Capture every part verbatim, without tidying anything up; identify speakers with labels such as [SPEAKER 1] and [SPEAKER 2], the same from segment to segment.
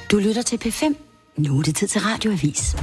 [SPEAKER 1] Du lytter til P fem. Nu er det tid til Radioavis.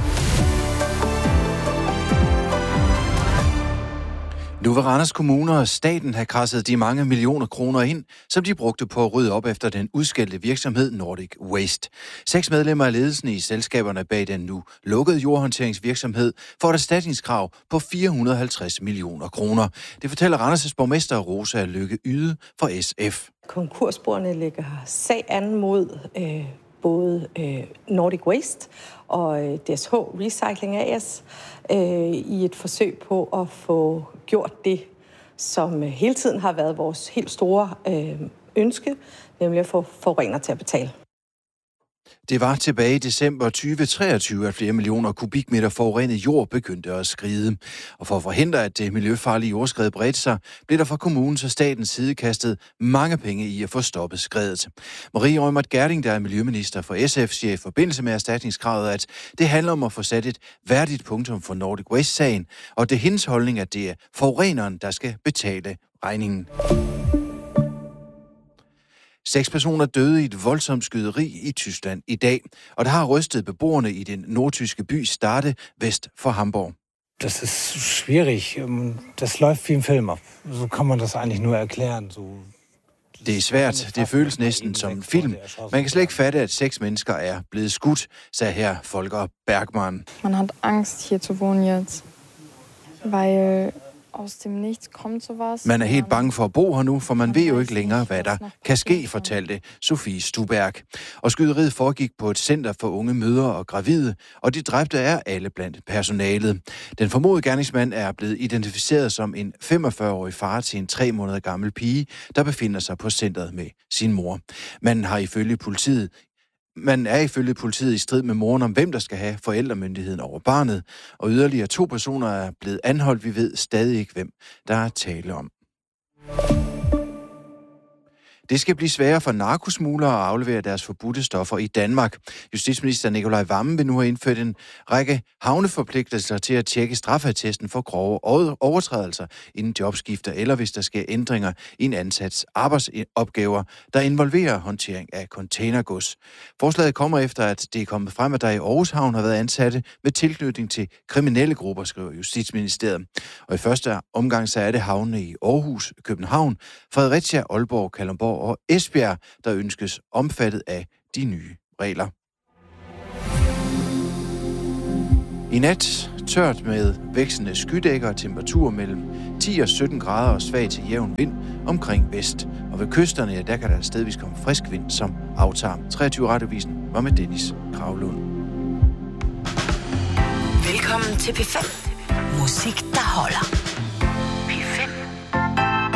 [SPEAKER 2] Nu vil Randers Kommune og staten have kradset de mange millioner kroner ind, som de brugte på at rydde op efter den udskældte virksomhed Nordic Waste. Seks medlemmer af ledelsen i selskaberne bag den nu lukkede jordhåndteringsvirksomhed får et erstatningskrav på fire hundrede og halvtreds millioner kroner. Det fortæller Randers' borgmester Rosa Lykke Yde fra S F.
[SPEAKER 3] Konkursboerne lægger sag an mod øh, både øh, Nordic Waste og øh, D S H Recycling A S øh, i et forsøg på at få gjort det, som hele tiden har været vores helt store øh, ønske, nemlig at få forurener til at betale.
[SPEAKER 2] Det var tilbage i december tyve treogtyve, at flere millioner kubikmeter forurenet jord begyndte at skride. Og for at forhindre, at det miljøfarlige jordskred bredte sig, blev der fra kommunens og statens side kastet mange penge i at få stoppet skredet. Marie Reumert Gjerding, der er miljøminister for S F, siger i forbindelse med erstatningskravet, at det handler om at få sat et værdigt punktum for Nordic Waste-sagen, og det er hendes holdning, at det er forureneren, der skal betale regningen. Seks personer døde i et voldsomt skyderi i Tyskland i dag, og det har rystet beboerne i den nordtyske by Stade vest for Hamburg.
[SPEAKER 4] Das ist schwierig. Das läuft wie im Film. So kann man das eigentlich nur erklären. So.
[SPEAKER 2] Det er svært. Det føles næsten som en film. Man kan slet ikke fatte, at seks mennesker er blevet skudt, sagde her Volker Bergmann.
[SPEAKER 5] Man hat Angst, hier zu wohnen jetzt, weil aus dem Nichts kommt sowas.
[SPEAKER 2] Man er helt bange for at bo her nu, for man ved jo ikke længere, hvad der kan ske, fortalte Sofie Stuberg. Og skyderiet foregik på et center for unge mødre og gravide, og de dræbte er alle blandt personalet. Den formodede gerningsmand er blevet identificeret som en femogfyrre-årig far til en tre måneder gammel pige, der befinder sig på centret med sin mor. Manden har ifølge politiet Man er ifølge politiet i strid med moren om, hvem der skal have forældremyndigheden over barnet, og yderligere to personer er blevet anholdt. Vi ved stadig ikke, hvem der er tale om. Det skal blive sværere for narkosmuglere at aflevere deres forbudte stoffer i Danmark. Justitsminister Nicolai Wammen vil nu have indført en række havneforpligtelser til at tjekke straffeattesten for grove overtrædelser inden jobskifter, eller hvis der sker ændringer i en ansats arbejdsopgaver, der involverer håndtering af containergods. Forslaget kommer efter, at det er kommet frem, at der i Aarhus Havn har været ansatte med tilknytning til kriminelle grupper, skriver Justitsministeriet. Og i første omgang så er det havne i Aarhus, København, Fredericia, Aalborg, Kalundborg og Esbjerg, der ønskes omfattet af de nye regler. I nat tørt med vækstende skydækker og temperatur mellem ti og sytten grader og svag til jævn vind omkring vest. Og ved kysterne, ja, der kan der stedvis komme frisk vind, som aftager. treogtyve Radiovisen var med Dennis Kravlund.
[SPEAKER 1] Velkommen til P fem. Musik, der holder.